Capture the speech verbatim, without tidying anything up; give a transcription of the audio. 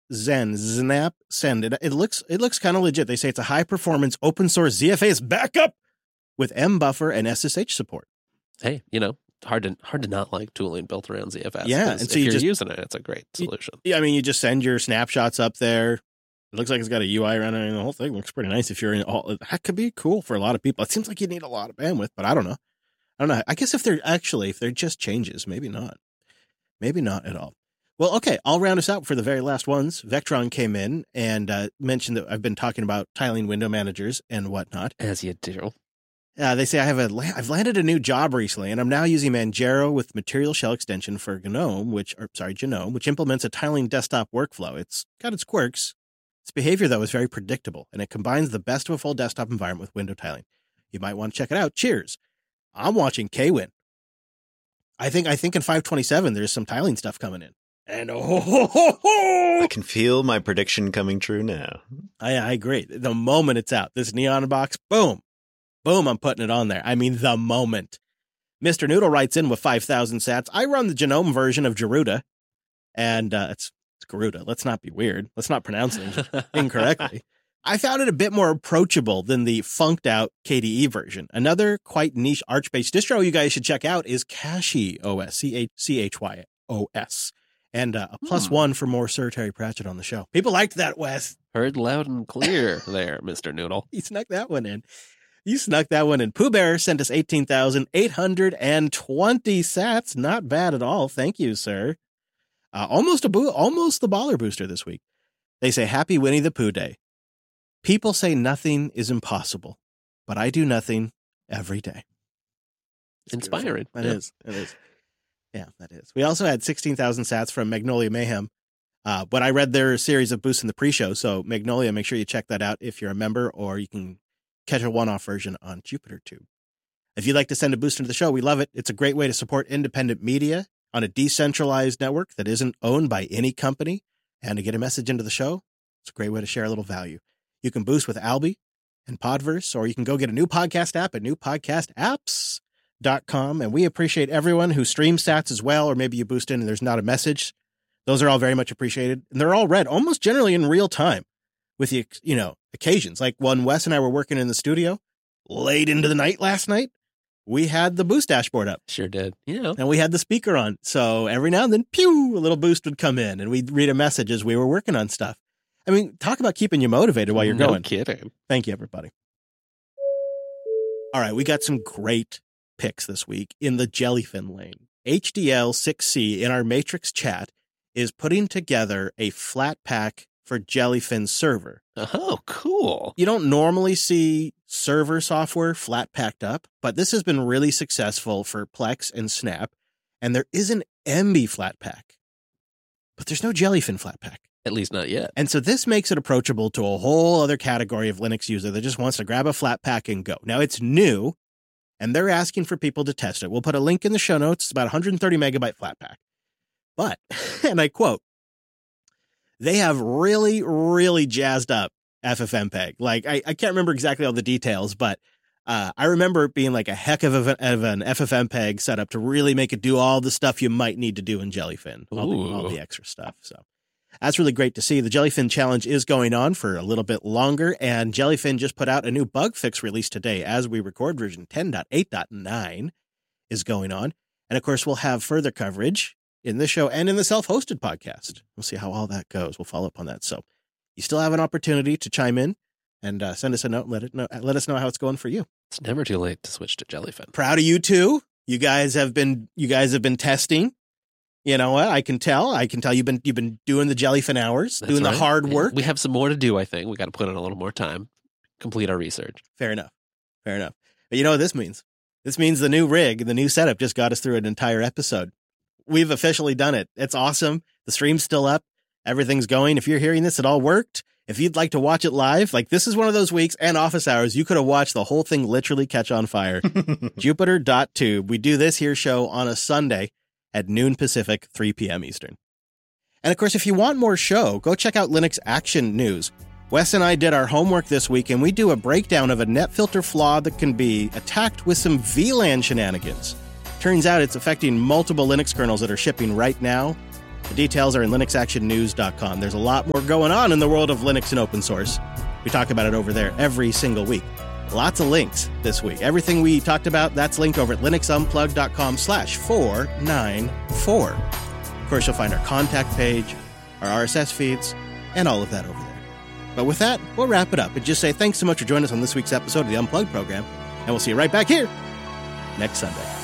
Zen Snap Send. It, it looks it looks kind of legit. They say it's a high performance open source Z F S backup with M buffer and S S H support. Hey, you know, hard to hard to not like tooling built around Z F S. Yeah, and so if you you're just, using it, it's a great solution. Yeah, I mean, you just send your snapshots up there. It looks like it's got a U I around it, and the whole thing looks pretty nice. If you're in all, that could be cool for a lot of people. It seems like you need a lot of bandwidth, but I don't know. I don't know. I guess if they're actually, if they're just changes, maybe not. Maybe not at all. Well, okay, I'll round us out for the very last ones. Vectron came in and uh, mentioned that I've been talking about tiling window managers and whatnot. As you do. Uh, they say I have a, I've landed a new job recently, and I'm now using Manjaro with Material Shell Extension for GNOME, which, or sorry, GNOME, which implements a tiling desktop workflow. It's got its quirks. Its behavior, though, is very predictable, and it combines the best of a full desktop environment with window tiling. You might want to check it out. Cheers. I'm watching Kwin. I think I think in five twenty-seven there's some tiling stuff coming in. And oh, ho, ho, ho, I can feel my prediction coming true now. I, I agree. The moment it's out, this Neon box, boom, boom, I'm putting it on there. I mean, the moment. Mister Noodle writes in with five thousand sats. I run the GNOME version of Garuda, and uh, it's It's Garuda. Let's not be weird. Let's not pronounce it incorrectly. I found it a bit more approachable than the funked out K D E version. Another quite niche Arch-based distro you guys should check out is Cachy O S, C H Y O S. And uh, a plus hmm. one for more Sir Terry Pratchett on the show. People liked that, Wes. Heard loud and clear there, Mister Noodle. You snuck that one in. You snuck that one in. Pooh Bear sent us eighteen thousand eight hundred twenty sats. Not bad at all. Thank you, sir. Uh, almost a boo, almost the baller booster this week. They say, Happy Winnie the Pooh Day. People say nothing is impossible, but I do nothing every day. It's inspiring. That yeah. is. It is. Yeah, that is. We also had sixteen thousand sats from Magnolia Mayhem. Uh, but I read their series of boosts in the pre-show. So Magnolia, make sure you check that out if you're a member, or you can catch a one-off version on Jupiter Tube. If you'd like to send a boost into the show, we love it. It's a great way to support independent media on a decentralized network that isn't owned by any company, and to get a message into the show, it's a great way to share a little value. You can boost with Alby and Podverse, or you can go get a new podcast app at new podcast apps dot com. And we appreciate everyone who streams sats as well, or maybe you boost in and there's not a message. Those are all very much appreciated. And they're all read almost generally in real time with the, you know, occasions. Like when Wes and I were working in the studio late into the night last night, we had the boost dashboard up. Sure did. Yeah. And we had the speaker on. So every now and then, pew, a little boost would come in and we'd read a message as we were working on stuff. I mean, talk about keeping you motivated while you're no going. No kidding. Thank you, everybody. All right, we got some great picks this week in the Jellyfin lane. H D L six C in our Matrix chat is putting together a flat pack for Jellyfin server. Oh, cool. You don't normally see server software flat packed up, but this has been really successful for Plex and Snap. And there is an Emby flat pack, but there's no Jellyfin flat pack. At least not yet. And so this makes it approachable to a whole other category of Linux user that just wants to grab a flat pack and go. Now it's new, and they're asking for people to test it. We'll put a link in the show notes. It's about one hundred thirty megabyte flat pack. But, and I quote, they have really, really jazzed up F F mpeg. Like, I, I can't remember exactly all the details, but uh, I remember it being like a heck of, a, of an F F mpeg setup to really make it do all the stuff you might need to do in Jellyfin, all the, all the extra stuff. So that's really great to see. The Jellyfin challenge is going on for a little bit longer, and Jellyfin just put out a new bug fix release today. As we record, version ten point eight point nine is going on. And of course, we'll have further coverage in the show and in the self-hosted podcast. We'll see how all that goes. We'll follow up on that. So you still have an opportunity to chime in and uh, send us a note and let it know, let us know how it's going for you. It's never too late to switch to Jellyfin. Proud of you too. You guys have been, you guys have been testing. You know what? I can tell. I can tell you've been, you've been doing the Jellyfin hours, That's doing right. the hard work. Yeah, we have some more to do, I think. We got to put in a little more time, complete our research. Fair enough. Fair enough. But you know what this means? This means the new rig, the new setup just got us through an entire episode. We've officially done it. It's awesome. The stream's still up. Everything's going. If you're hearing this, it all worked. If you'd like to watch it live, like this is one of those weeks and office hours, you could have watched the whole thing literally catch on fire. Jupiter dot tube. We do this here show on a Sunday at noon Pacific, three p.m. Eastern. And of course, if you want more show, go check out Linux Action News. Wes and I did our homework this week, and we do a breakdown of a NetFilter flaw that can be attacked with some V LAN shenanigans. Turns out it's affecting multiple Linux kernels that are shipping right now. The details are in linux action news dot com. There's a lot more going on in the world of Linux and open source. We talk about it over there every single week. Lots of links this week. Everything we talked about, that's linked over at linuxunplug.com slash 494. Of course, you'll find our contact page, our R S S feeds, and all of that over there. But with that, we'll wrap it up and just say thanks so much for joining us on this week's episode of the Unplugged program, and we'll see you right back here next Sunday.